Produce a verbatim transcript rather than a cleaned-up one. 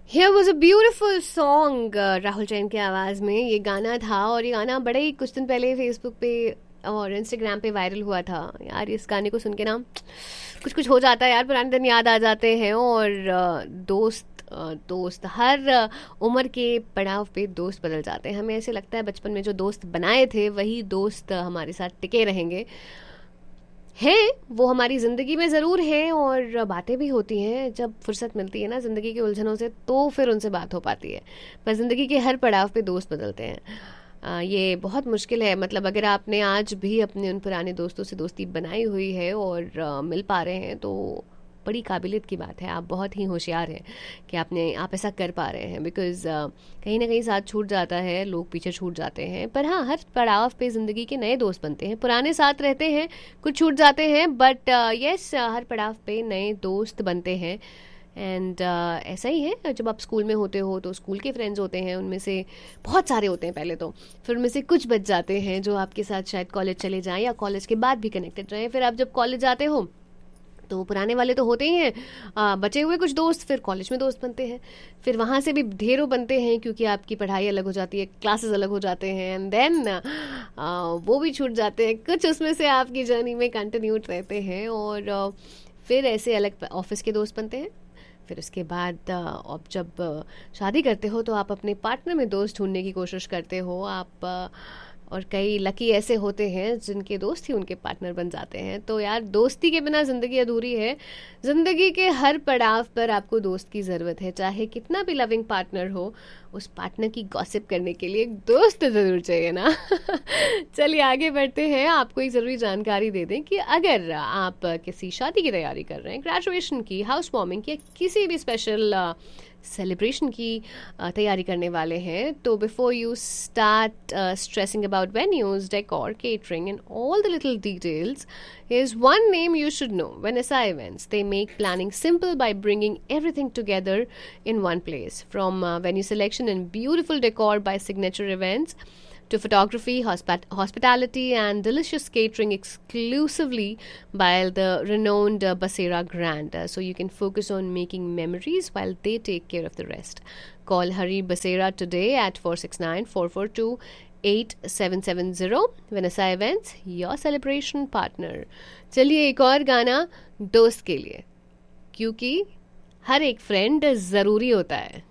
Here was a beautiful song Rahul Jain की आवाज़ में ये गाना था, और ये गाना बड़े ही कुछ दिन पहले फेसबुक पे और इंस्टाग्राम पे वायरल हुआ था यार। इस गाने को सुन के ना कुछ कुछ हो जाता है यार, पुराने दिन याद आ जाते हैं। और दोस्त दोस्त हर उम्र के पड़ाव पे दोस्त बदल जाते हैं। हमें ऐसे लगता है बचपन में जो दोस्त बनाए थे वही दोस्त हमारे साथ टिके रहेंगे। हैं वो हमारी ज़िंदगी में ज़रूर हैं, और बातें भी होती हैं जब फुर्सत मिलती है ना ज़िंदगी की उलझनों से, तो फिर उनसे बात हो पाती है। पर ज़िंदगी के हर पड़ाव पे दोस्त बदलते हैं। आ, ये बहुत मुश्किल है। मतलब अगर आपने आज भी अपने उन पुराने दोस्तों से दोस्ती बनाई हुई है और आ, मिल पा रहे हैं तो बड़ी काबिलियत की बात है। आप बहुत ही होशियार हैं कि आपने आप ऐसा कर पा रहे हैं। बिकॉज़ कहीं ना कहीं साथ छूट जाता है, लोग पीछे छूट जाते हैं। पर हाँ, हर पड़ाव पे ज़िंदगी के नए दोस्त बनते हैं। पुराने साथ रहते हैं, कुछ छूट जाते हैं, बट यस हर पड़ाव पे नए दोस्त बनते हैं। एंड uh, ऐसा ही है। जब आप स्कूल में होते हो तो स्कूल के फ्रेंड्स होते हैं, उनमें से बहुत सारे होते हैं पहले तो, फिर उनमें से कुछ बच जाते हैं जो आपके साथ शायद कॉलेज चले जाएं या कॉलेज के बाद भी कनेक्टेड रहें। फिर आप जब कॉलेज जाते हो तो पुराने वाले तो होते ही हैं, आ, बचे हुए कुछ दोस्त फिर कॉलेज में दोस्त बनते हैं। फिर वहाँ से भी ढेरों बनते हैं क्योंकि आपकी पढ़ाई अलग हो जाती है, क्लासेस अलग हो जाते हैं, एंड देन वो भी छूट जाते हैं। कुछ उसमें से आपकी जर्नी में कंटिन्यूड रहते हैं, और आ, फिर ऐसे अलग ऑफिस के दोस्त बनते हैं। फिर उसके बाद अब जब शादी करते हो तो आप अपने पार्टनर में दोस्त ढूंढने की कोशिश करते हो आप, और कई लकी ऐसे होते हैं जिनके दोस्त ही उनके पार्टनर बन जाते हैं। तो यार दोस्ती के बिना ज़िंदगी अधूरी है। ज़िंदगी के हर पड़ाव पर आपको दोस्त की ज़रूरत है। चाहे कितना भी लविंग पार्टनर हो, उस पार्टनर की गॉसिप करने के लिए एक दोस्त ज़रूर चाहिए ना। चलिए आगे बढ़ते हैं। आपको एक ज़रूरी जानकारी दे दें कि अगर आप किसी शादी की तैयारी कर रहे हैं, ग्रेजुएशन की, हाउस वार्मिंग की, किसी भी स्पेशल सेलिब्रेशन की तैयारी करने वाले हैं, तो before you start stressing about venues, decor, catering and all the little details, here's one name you should know. Vanessa Events. They make planning simple by bringing everything together in one place. From uh, venue selection and beautiful decor by Signature Events to photography, hospi- hospitality and delicious catering exclusively by the renowned uh, Basera Grand. Uh, so you can focus on making memories while they take care of the rest. Call Hari Basera today at four six nine, four four two, eight seven seven zero. Vanessa Events, your celebration partner. चलिए एक और गाना दोस्त के लिए, क्योंकि हर एक friend ज़रूरी होता है।